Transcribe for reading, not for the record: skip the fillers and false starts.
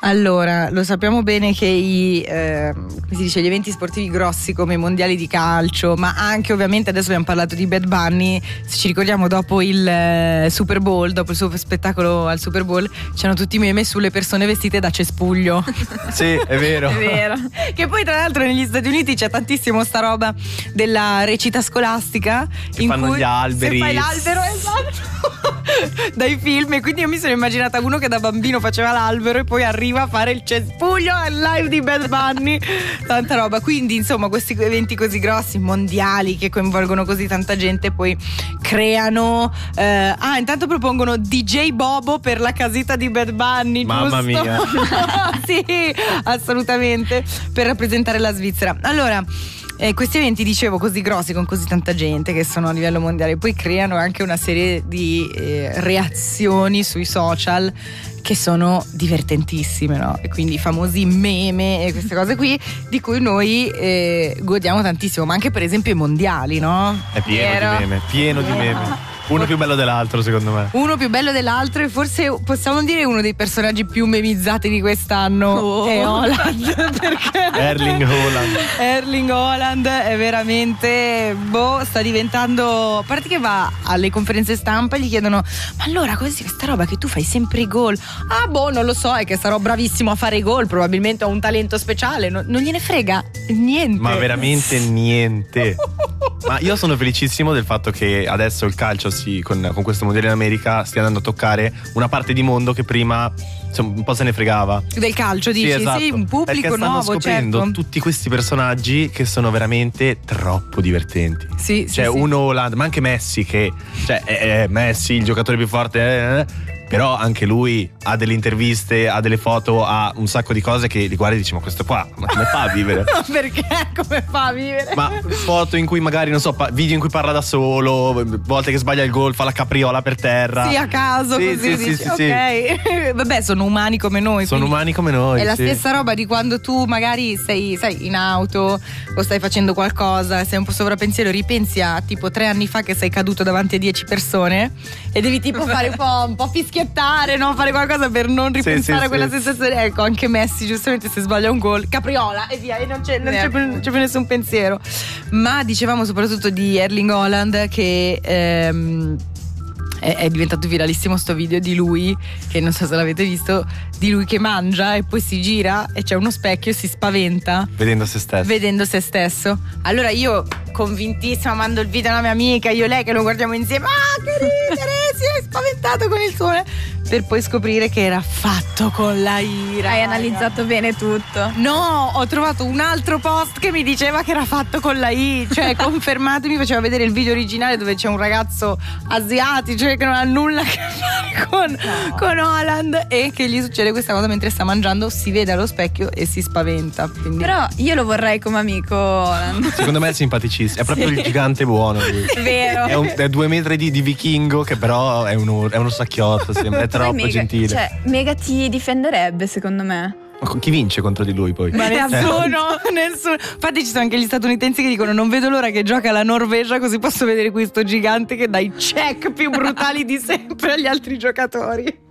Allora, lo sappiamo bene che come si dice, gli eventi sportivi grossi come i mondiali di calcio, ma anche ovviamente adesso abbiamo parlato di Bad Bunny, se ci ricordiamo dopo il Super Bowl, dopo il suo spettacolo al Super Bowl, c'erano tutti i meme sulle persone vestite da cespuglio. Sì, è vero. È vero. Che poi tra l'altro negli Stati Uniti c'è tantissimo sta roba della recita scolastica che in fanno cui gli alberi. se fai l'albero, esatto, dai film, e quindi io mi sono immaginata uno che da bambino faceva l'albero e poi arriva a fare il cespuglio al live di Bad Bunny, tanta roba. Quindi insomma questi eventi così grossi, mondiali, che coinvolgono così tanta gente, poi creano intanto propongono DJ Bobo per la casita di Bad Bunny, mamma giusto? mia. Sì, assolutamente, per rappresentare la Svizzera. Allora, questi eventi, dicevo, così grossi, con così tanta gente, che sono a livello mondiale, poi creano anche una serie di reazioni sui social che sono divertentissime, no? E quindi i famosi meme e queste cose qui, di cui noi godiamo tantissimo, ma anche per esempio i mondiali, no? È pieno di meme. Uno più bello dell'altro, secondo me. Uno più bello dell'altro, e forse possiamo dire uno dei personaggi più memizzati di quest'anno è Haaland. Perché Erling Haaland è veramente sta diventando, a parte che va alle conferenze stampa e gli chiedono: ma allora così questa roba che tu fai sempre i gol? Non lo so, è che sarò bravissimo a fare i gol, probabilmente ho un talento speciale. Non gliene frega niente. Ma veramente niente. Ma io sono felicissimo del fatto che adesso il calcio con questo mondiale in America stia andando a toccare una parte di mondo che prima un po' se ne fregava del calcio, dici? Sì, esatto. Sì, un pubblico perché stanno nuovo, scoprendo certo, tutti questi personaggi che sono veramente troppo divertenti. Sì, cioè sì, uno Haaland, ma anche Messi, che è Messi il giocatore più forte, però anche lui ha delle interviste, ha delle foto, ha un sacco di cose che li guardi e dici: ma questo qua, ma come fa a vivere? Perché? Come fa a vivere? Ma foto in cui magari, non so, video in cui parla da solo, volte che sbaglia il gol, fa la capriola per terra. Sì, a caso, sì, così sì, dici, sì, ok. Vabbè, sono umani come noi. Sono umani come noi. È la stessa roba di quando tu magari sei in auto o stai facendo qualcosa, sei un po' sovrappensiero, ripensi a tipo 3 anni fa che sei caduto davanti a 10 persone e devi tipo fare un po' fischiettare, no? Fare qualcosa per non ripensare a quella sensazione. Ecco, anche Messi giustamente, se sbaglia un gol, capriola e via, e non c'è più nessun pensiero. Ma dicevamo soprattutto di Erling Haaland, che è diventato viralissimo sto video di lui, che non so se l'avete visto, di lui che mangia e poi si gira e c'è uno specchio e si spaventa vedendo se stesso. Allora io, convintissima, mando il video a una mia amica, io e lei che lo guardiamo insieme. Che ridere, si è spaventato con il suo, per poi scoprire che era fatto con la ira. Hai analizzato bene tutto? No, ho trovato un altro post che mi diceva che era fatto con la I, cioè confermato, mi faceva vedere il video originale dove c'è un ragazzo asiatico, cioè che non ha nulla a che fare con Haaland, e che gli succede questa cosa mentre sta mangiando, si vede allo specchio e si spaventa. Quindi... Però io lo vorrei come amico Haaland. Secondo me è simpaticissimo, è proprio il gigante buono lui. Vero. È 2 metri di vichingo, che però è uno sacchiotto, sembra, è troppo gentile. Cioè, mega ti difenderebbe, secondo me. Ma chi vince contro di lui poi? Ma nessuno. Infatti ci sono anche gli statunitensi che dicono: non vedo l'ora che gioca la Norvegia, così posso vedere questo gigante che dà i check più brutali di sempre agli altri giocatori.